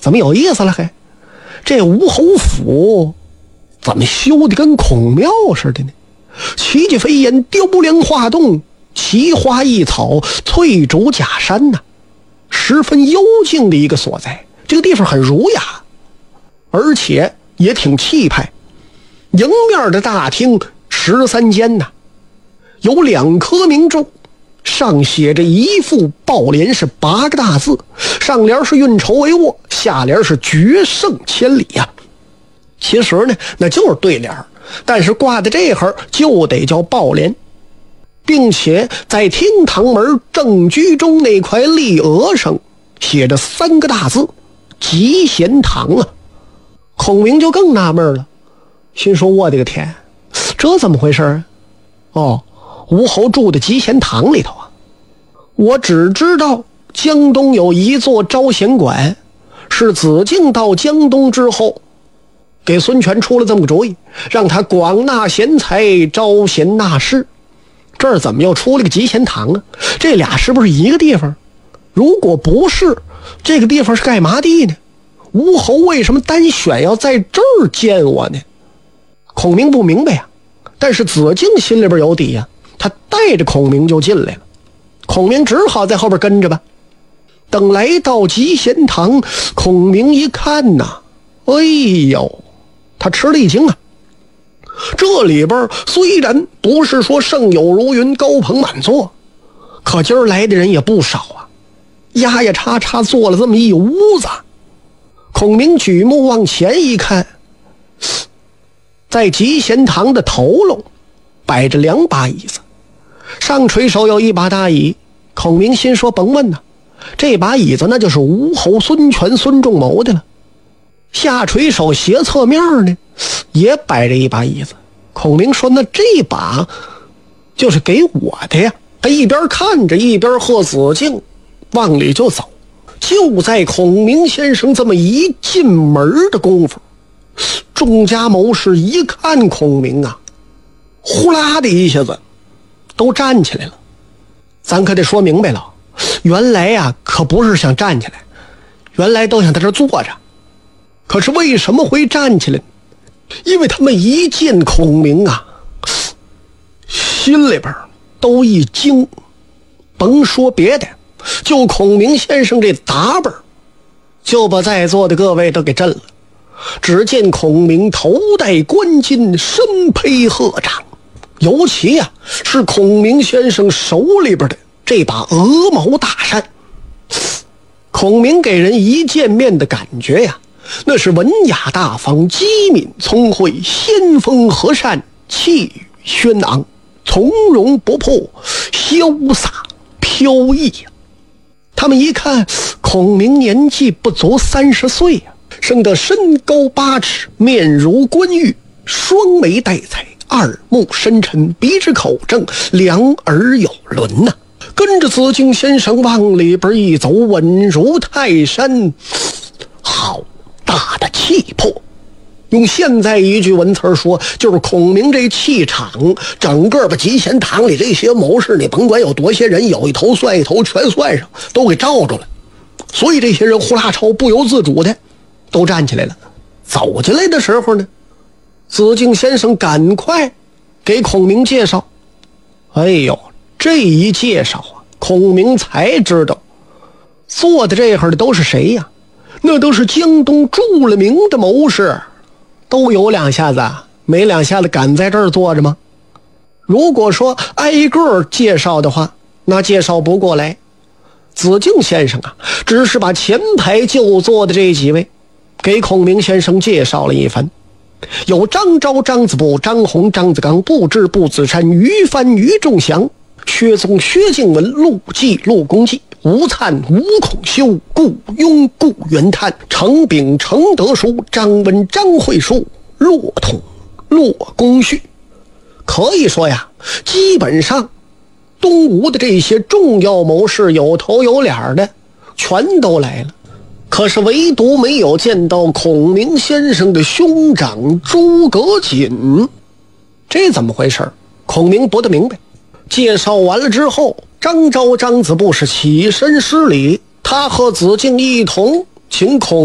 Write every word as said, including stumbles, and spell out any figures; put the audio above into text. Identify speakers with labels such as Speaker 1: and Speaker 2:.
Speaker 1: 怎么有意思了？嘿，这吴侯府怎么修的跟孔庙似的呢？奇迹飞檐，雕梁画栋，奇花异草，翠竹假山呐、啊，十分幽静的一个所在。这个地方很儒雅，而且也挺气派。迎面的大厅十三间呐、啊，有两颗明柱，上写着一副抱联，是八个大字，上联是运筹帷幄，下联是决胜千里呀、啊。其实呢，那就是对联，但是挂在这行就得叫抱联，并且在厅堂门正居中那块立额上写着三个大字集贤堂啊。孔明就更纳闷了，心说我的个天，这怎么回事啊？哦，吴侯住的集贤堂里头啊。我只知道江东有一座招贤馆，是子敬到江东之后给孙权出了这么个主意，让他广纳贤才，招贤纳士。这儿怎么又出了个集贤堂啊？这俩是不是一个地方？如果不是，这个地方是干嘛地呢？吴侯为什么单选要在这儿见我呢？孔明不明白呀、啊，但是子敬心里边有底呀、啊，他带着孔明就进来了。孔明只好在后边跟着吧。等来到集贤堂，孔明一看呐，哎呦，他吃了一惊啊！这里边虽然不是说盛有如云、高朋满座，可今儿来的人也不少啊，压压叉叉坐了这么一屋子。孔明举目往前一看，在集贤堂的头楼摆着两把椅子，上垂手有一把大椅。孔明心说甭问呐，这把椅子那就是吴侯孙权孙仲谋的了。下垂手斜侧面呢也摆着一把椅子，孔明说那这把就是给我的呀。他一边看着一边和子敬往里就走。就在孔明先生这么一进门的功夫，众家谋士一看孔明啊，呼啦的一下子都站起来了。咱可得说明白了，原来呀、啊、可不是想站起来，原来都想在这坐着。可是为什么会站起来？因为他们一见孔明啊，心里边都一惊。甭说别的，就孔明先生这打扮，就把在座的各位都给震了。只见孔明头戴冠巾，身披鹤氅，尤其呀、啊、是孔明先生手里边的这把鹅毛大扇。孔明给人一见面的感觉呀，那是文雅大方、机敏聪慧、先锋和善、气宇轩昂、从容不迫、潇洒飘逸呀。他们一看孔明年纪不足三十岁呀，生得身高八尺，面如冠玉，双眉带彩，二目深沉，鼻直口正，两耳有轮呐、啊。跟着子敬先生往里边一走，稳如泰山，好大的气魄。用现在一句文词说，就是孔明这气场，整个把集贤堂里这些谋士，你甭管有多些人，有一头算一头，全算上，都给罩住了。所以这些人呼啦超不由自主的都站起来了。走进来的时候呢，子敬先生赶快给孔明介绍。哎呦，这一介绍啊，孔明才知道坐的这会儿的都是谁呀？那都是江东著了名的谋士，都有两下子，没两下子敢在这儿坐着吗？如果说挨个介绍的话，那介绍不过来。子敬先生啊，只是把前排就坐的这几位给孔明先生介绍了一番。有张昭、张子布、张宏、张子刚、步智、步子山、于帆、于仲祥、薛宗、薛敬文、陆绩、陆公绩、吴灿、吴孔修、顾雍、顾元泰、程炳、程德书、张温、张惠书、骆统、骆公旭。可以说呀，基本上东吴的这些重要谋士，有头有脸的全都来了。可是唯独没有见到孔明先生的兄长诸葛瑾，这怎么回事？孔明不得明白。介绍完了之后，张昭、张子布是起身施礼，他和子敬一同请孔